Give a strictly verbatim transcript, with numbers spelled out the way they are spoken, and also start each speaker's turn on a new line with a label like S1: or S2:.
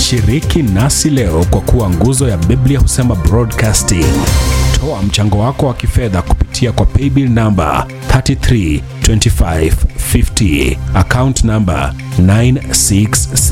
S1: Shiriki nasi leo kwa kuwa nguzo ya Biblia Husema Broadcasting. Toa mchango wako wa kifedha kupitia kwa paybill number three three two five five zero, account number nine six seven.